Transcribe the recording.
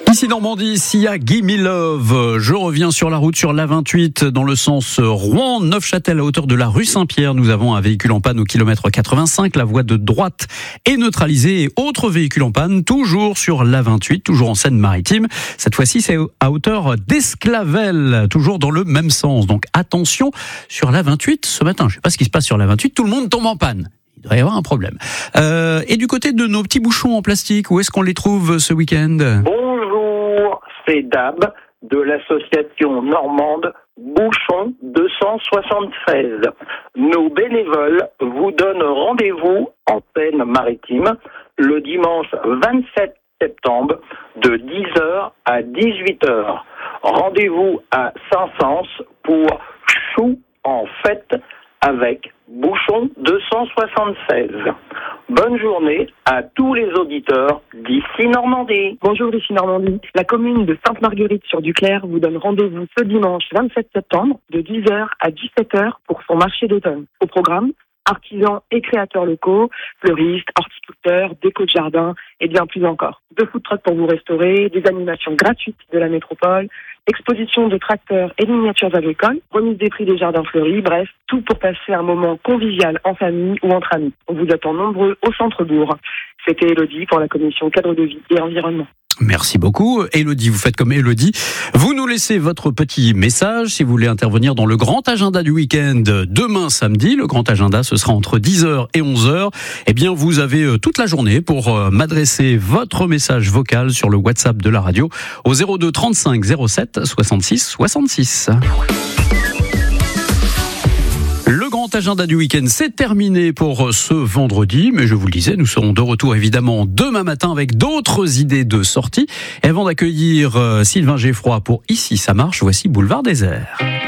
Ici Normandie, Sia Gimme Love. Je reviens sur la route sur l'A28 dans le sens Rouen-Neufchâtel à hauteur de la rue Saint-Pierre. Nous avons un véhicule en panne au kilomètre 85. La voie de droite est neutralisée et autre véhicule en panne toujours sur l'A28, toujours en Seine-Maritime. Cette fois-ci, c'est à hauteur d'Esclavelle, toujours dans le même sens. Donc attention sur l'A28 ce matin. Je ne sais pas ce qui se passe sur l'A28. Tout le monde tombe en panne. Il doit y avoir un problème. Et du côté de nos petits bouchons en plastique, où est-ce qu'on les trouve ce week-end ? Bonjour, c'est Dab de l'association normande Bouchon 276. Nos bénévoles vous donnent rendez-vous en Seine-Maritime le dimanche 27 septembre de 10h à 18h. Rendez-vous à Saint-Saëns pour Chou en fête avec Bouchon 276. Bonne journée à tous les auditeurs d'ici Normandie. Bonjour d'ici Normandie. La commune de Sainte-Marguerite-sur-Duclair vous donne rendez-vous ce dimanche 27 septembre de 10h à 17h pour son marché d'automne. Au programme, artisans et créateurs locaux, fleuristes, horticulteurs, déco de jardin et bien plus encore. 2 food trucks pour vous restaurer, des animations gratuites de la métropole, exposition de tracteurs et de miniatures agricoles, remise des prix des jardins fleuris, bref, tout pour passer un moment convivial en famille ou entre amis. On vous attend nombreux au centre-bourg. C'était Elodie pour la commission cadre de vie et environnement. Merci beaucoup. Elodie, vous faites comme Elodie. Vous nous laissez votre petit message si vous voulez intervenir dans le grand agenda du week-end demain samedi. Le grand agenda, ce sera entre 10h et 11h. Eh bien, vous avez toute la journée pour m'adresser votre message vocal sur le WhatsApp de la radio au 02 35 07 66 66. Le grand agenda du week-end, c'est terminé pour ce vendredi, mais je vous le disais, nous serons de retour évidemment demain matin avec d'autres idées de sortie. Et avant d'accueillir Sylvain Geffroy pour Ici ça marche, voici Boulevard Désert.